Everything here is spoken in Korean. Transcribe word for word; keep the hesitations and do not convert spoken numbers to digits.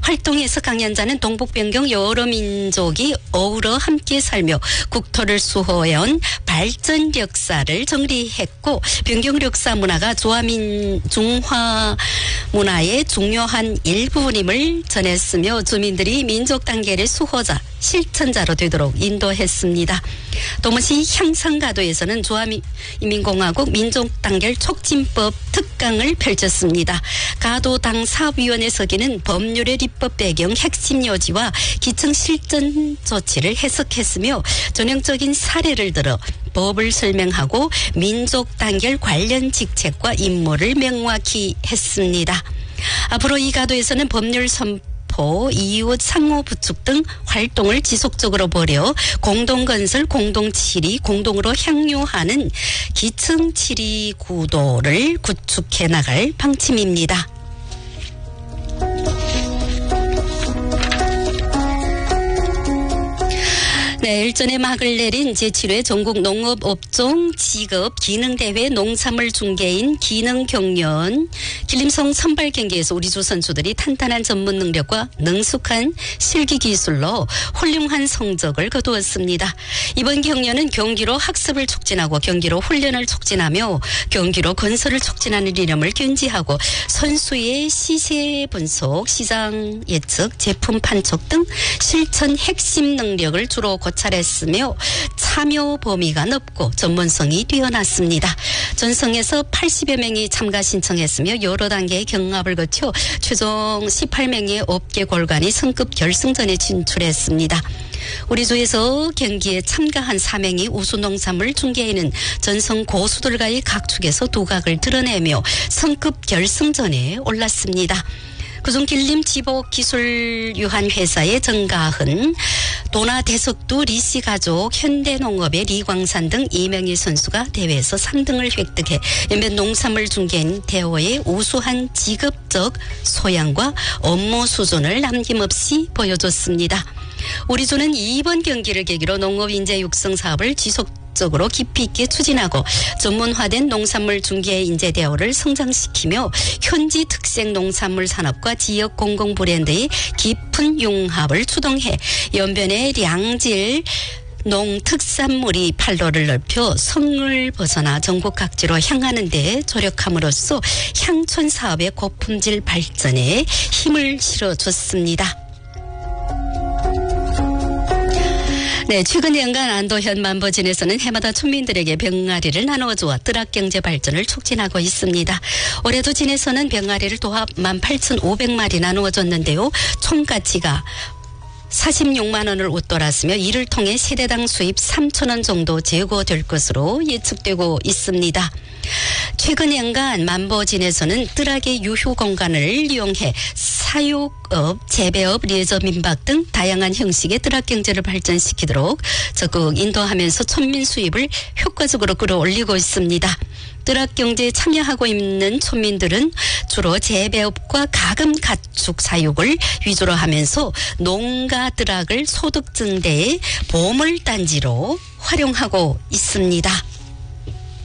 활동에서 강연자는 동북 변경 여러 민족이 어우러 함께 살며 국토를 수호해온 발전 역사를 정리했고 변경 역사 문화가 조화민 중화 문화의 중요한 일부분임을 전했으며 주민들이 민족 단계의 수호자 실천자로 되도록 인도했습니다. 도무시 향상가도에서는 조화인민공화국 민족단결 촉진법 특강을 펼쳤습니다. 가도당 사업위원회 서기는 법률의 입법 배경 핵심 요지와 기청 실전 조치를 해석했으며 전형적인 사례를 들어 법을 설명하고 민족단결 관련 직책과 임무를 명확히 했습니다. 앞으로 이 가도에서는 법률 선포 이웃 상호 부축 등 활동을 지속적으로 벌여 공동건설, 공동치리, 공동으로 향유하는 기층치리 구도를 구축해 나갈 방침입니다. 네, 일전에 막을 내린 제칠 회 전국 농업업종 직업 기능대회 농산물 중개인 기능경연 길림성 선발 경기에서 우리 주 선수들이 탄탄한 전문 능력과 능숙한 실기 기술로 훌륭한 성적을 거두었습니다. 이번 경연은 경기로 학습을 촉진하고 경기로 훈련을 촉진하며 경기로 건설을 촉진하는 이념을 견지하고 선수의 시세 분석, 시장 예측, 제품 판촉 등 실천 핵심 능력을 주로 고찰했으며 참여 범위가 넓고 전문성이 뛰어났습니다. 전성에서 팔십여 명이 참가 신청했으며 여러 단계의 경합을 거쳐 최종 십팔 명의 업계 골관이 성급 결승전에 진출했습니다. 우리 주에서 경기에 참가한 사 명이 우수 농산물 중개인은 전성 고수들과의 각축에서 두각을 드러내며 성급 결승전에 올랐습니다. 그중 길림 지복기술 유한회사의 정가흔, 도나 대석두 리씨 가족, 현대농업의 리광산 등 이명희 선수가 대회에서 삼 등을 획득해 연변 농산물 중개인 대호의 우수한 직업적 소양과 업무 수준을 남김없이 보여줬습니다. 우리 주는 이번 경기를 계기로 농업인재 육성 사업을 지속적으로 깊이 있게 추진하고 전문화된 농산물 중개 인재 대우를 성장시키며 현지 특색 농산물 산업과 지역 공공 브랜드의 깊은 융합을 추동해 연변의 량질 농특산물이 판로를 넓혀 성을 벗어나 전국 각지로 향하는 데 조력함으로써 향촌 사업의 고품질 발전에 힘을 실어줬습니다. 네, 최근 연간 안도현 만보진에서는 해마다 촌민들에게 병아리를 나누어주어 뜨락경제 발전을 촉진하고 있습니다. 올해도 진에서는 병아리를 도합 만 팔천오백 마리 나누어줬는데요. 총가치가 사십육만 원을 웃돌았으며 이를 통해 세대당 수입 삼천 원 정도 제고될 것으로 예측되고 있습니다. 최근 연간 만보진에서는 뜨락의 유휴 공간을 이용해 사육업, 재배업, 레저 민박 등 다양한 형식의 뜨락 경제를 발전시키도록 적극 인도하면서 촌민 수입을 효과적으로 끌어올리고 있습니다. 뜨락 경제에 참여하고 있는 촌민들은 주로 재배업과 가금 가축 사육을 위주로 하면서 농가 뜨락을 소득 증대의 보물단지로 활용하고 있습니다.